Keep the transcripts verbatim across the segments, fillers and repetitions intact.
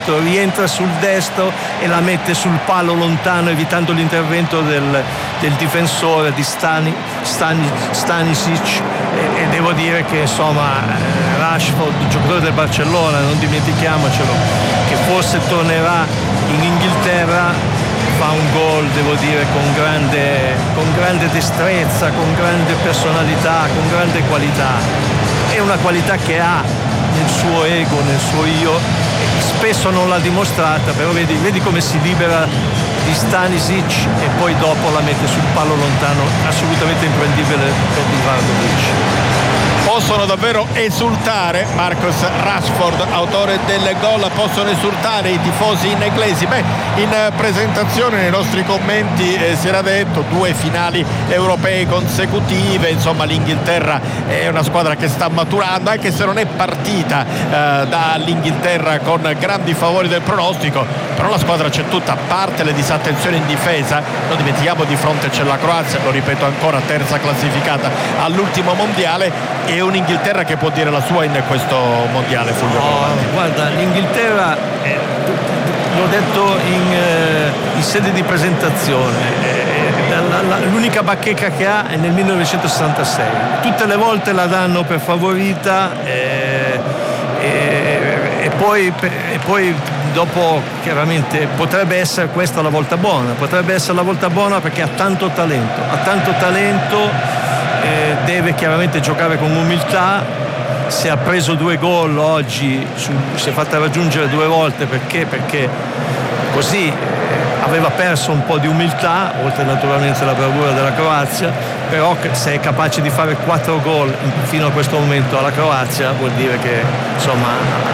rientra sul destro e la mette sul palo lontano, evitando l'intervento del, del difensore di Stani, Stani, Stanisic e, e devo dire che insomma Rashford, il giocatore del Barcellona, non dimentichiamocelo, che forse tornerà in Inghilterra, fa un gol, devo dire, con grande, con grande destrezza, con grande personalità, con grande qualità. È una qualità che ha nel suo ego, nel suo io, spesso non l'ha dimostrata, però vedi, vedi come si libera di Stanisic e poi dopo la mette sul palo lontano, assolutamente imprendibile per Ibrahimovic. Possono davvero esultare Marcus Rashford, autore del gol, possono esultare i tifosi inglesi. Beh, in presentazione nei nostri commenti eh, si era detto due finali europee consecutive, insomma l'Inghilterra è una squadra che sta maturando, anche se non è partita eh, dall'Inghilterra con grandi favori del pronostico, però la squadra c'è tutta, a parte le disattenzioni in difesa, non dimentichiamo di fronte c'è la Croazia, lo ripeto ancora, terza classificata all'ultimo mondiale, e un'Inghilterra che può dire la sua in questo mondiale. Fulvio oh, guarda, l'Inghilterra eh, l'ho detto in, eh, in sede di presentazione, eh, la, la, l'unica bacheca che ha è nel millenovecentosessantasei, tutte le volte la danno per favorita eh, eh, e, poi, e poi dopo chiaramente potrebbe essere questa la volta buona, potrebbe essere la volta buona perché ha tanto talento, ha tanto talento. Eh, deve chiaramente giocare con umiltà. Se ha preso due gol oggi, su, si è fatta raggiungere due volte perché perché così eh, aveva perso un po' di umiltà, oltre naturalmente alla bravura della Croazia, però se è capace di fare quattro gol fino a questo momento alla Croazia vuol dire che insomma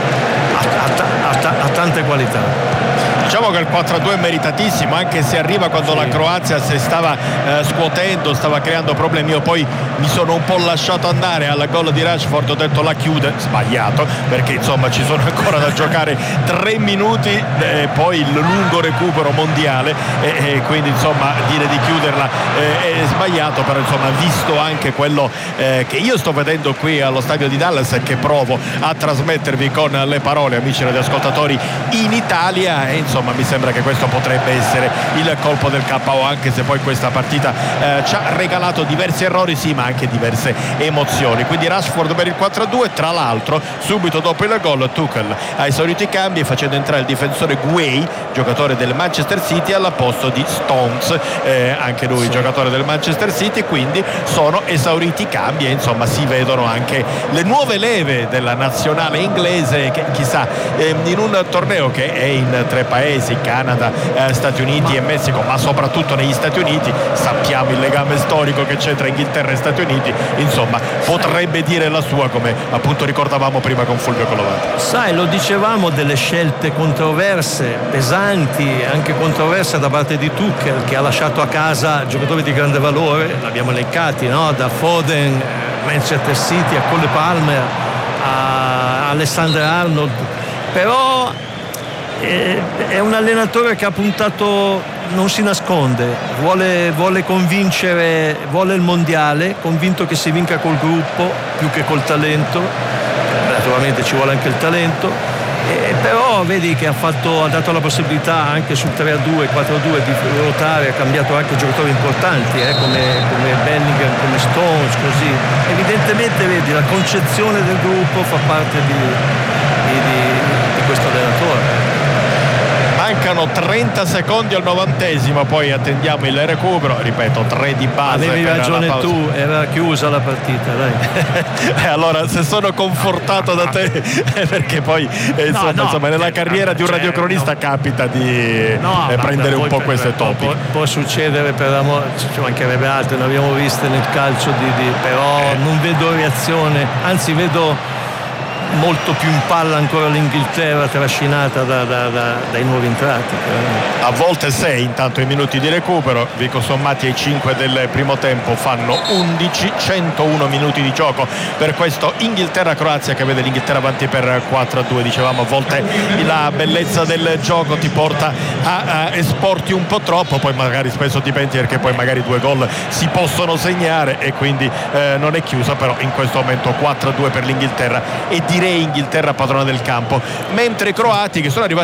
ha, ha, ha, ha tante qualità. Diciamo che il quattro a due è meritatissimo, anche se arriva quando sì. la Croazia si stava eh, scuotendo, stava creando problemi. Io poi mi sono un po' lasciato andare al gol di Rashford, ho detto la chiude, sbagliato, perché insomma ci sono ancora da giocare tre minuti e eh, poi il lungo recupero mondiale e, e quindi insomma dire di chiuderla eh, è sbagliato, però insomma visto anche quello eh, che io sto vedendo qui allo stadio di Dallas e che provo a trasmettervi con le parole, amici radioascoltatori, in Italia, e insomma Insomma mi sembra che questo potrebbe essere il colpo del K O, anche se poi questa partita eh, ci ha regalato diversi errori, sì, ma anche diverse emozioni. Quindi Rashford per il quattro a due. Tra l'altro subito dopo il gol Tuchel ha esaurito i cambi facendo entrare il difensore Guay, giocatore del Manchester City, al posto di Stones, eh, anche lui sì. giocatore del Manchester City, quindi sono esauriti i cambi e insomma si vedono anche le nuove leve della nazionale inglese, che chissà eh, in un torneo che è in tre paesi, Canada, eh, Stati Uniti e Messico, ma soprattutto negli Stati Uniti, sappiamo il legame storico che c'è tra Inghilterra e Stati Uniti, insomma potrebbe dire la sua, come appunto ricordavamo prima con Fulvio Collovati. Sai, lo dicevamo, delle scelte controverse, pesanti, anche controverse da parte di Tuchel, che ha lasciato a casa giocatori di grande valore, l'abbiamo elencati, no? Da Foden, Manchester City, a Cole Palmer, a Alexander Arnold, però è un allenatore che ha puntato, non si nasconde, vuole, vuole convincere, vuole il mondiale, convinto che si vinca col gruppo più che col talento. Naturalmente ci vuole anche il talento, eh, però vedi che ha, fatto, ha dato la possibilità anche sul tre a due, quattro a due di ruotare, ha cambiato anche giocatori importanti eh, come, come Bellingham, come Stones, così. Evidentemente vedi, la concezione del gruppo fa parte di, di, di, di questo allenatore. Mancano trenta secondi al novantesimo, poi attendiamo il recupero, ripeto, tre di base. Avevi ragione tu, era chiusa la partita, dai. E allora se sono confortato da te è perché poi eh, insomma, no, no, insomma nella carriera di un radiocronista no. capita di no, eh, prendere un po' per, queste può, topi. Può, può succedere, per amore, ci mancherebbe altro, ne abbiamo viste nel calcio di, di però eh. non vedo reazione, anzi vedo molto più in palla ancora l'Inghilterra, trascinata da, da, da, dai nuovi entrati. A volte sei, intanto i minuti di recupero, dico sommati ai cinque del primo tempo fanno undici, centouno minuti di gioco per questo Inghilterra-Croazia, che vede l'Inghilterra avanti per quattro a due. Dicevamo, a volte la bellezza del gioco ti porta a, a esporti un po' troppo, poi magari spesso ti penti perché poi magari due gol si possono segnare e quindi eh, non è chiusa, però in questo momento quattro a due per l'Inghilterra e direi Inghilterra padrona del campo, mentre i croati, che sono arrivati